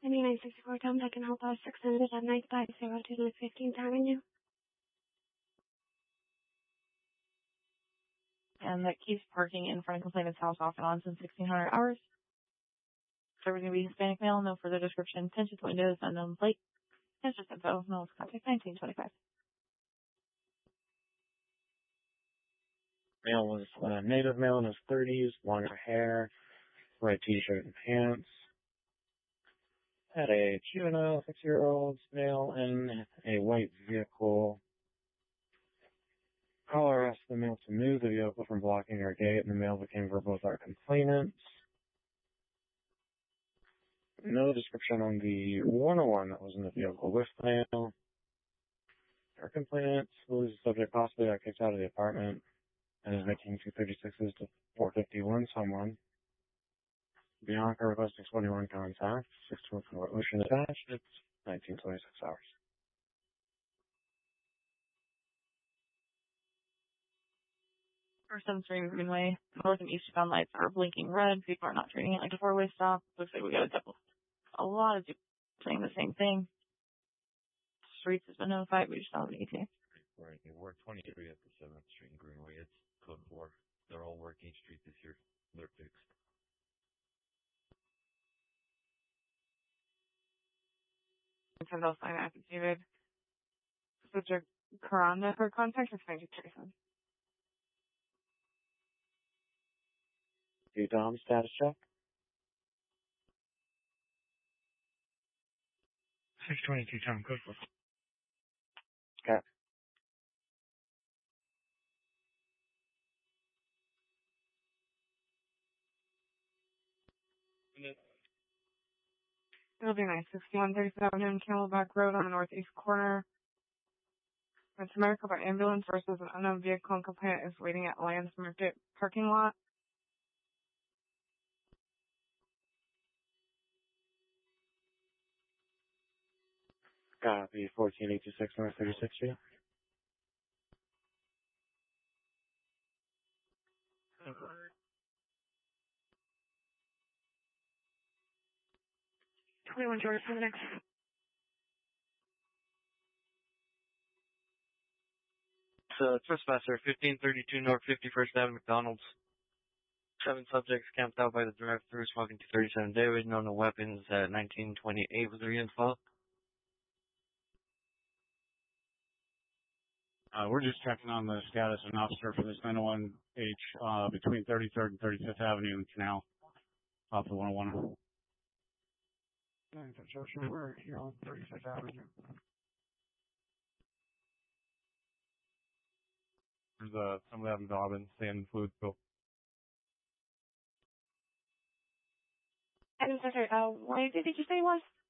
7964 Tom Deck and Help Us extended at night by 0 to 15th Avenue. And that keeps parking in front of complainant's house off and on since 1600 hours. Service going to be Hispanic male, no further description. Tinted windows, unknown plate. It's just info. No contact 1925. Male was native male in his 30s, longer hair, red t-shirt and pants. Had a juvenile 6-year-old male in a white vehicle. Caller asked the male to move the vehicle from blocking our gate, and the male became verbal with our complainant. No description on the 101 that was in the vehicle with the male. Our complainant believes the subject possibly got kicked out of the apartment and is making 236s to 451 someone. Bianca requesting 21 contact, 624 Ocean attached. It's 1926 hours. First on Stream Greenway, north and eastbound lights are blinking red. People are not treating it like a four-way stop. Looks like we got a lot of people saying the same thing. Streets has been notified. We just don't have an ETA. Right. We're 23 at the 7th Street in Greenway. It's code 4. They're all working street this year. They're fixed. Nintendo sign activated. Subject Karanda for contact is 93. Do Dom status check? 622 Tom, code 4. Okay. It'll be nice. 6137 in Camelback Road on the northeast corner. It's America by ambulance versus an unknown vehicle and complainant is waiting at Lions Market parking lot. Copy 14826 North 36th Street. Okay. 21 George for the next. Trespasser, 1532 North 51st Avenue, McDonald's. 7 subjects camped out by the drive-thru smoking 237 David, known to weapons at 1928 was the info. We're just checking on the status of an officer for this 901H between 33rd and 35th Avenue and Canal off the 101. We're here on 35th Avenue. There's some of that in Dobbin, sand fluid spill. I'm so sorry. What did you say it was?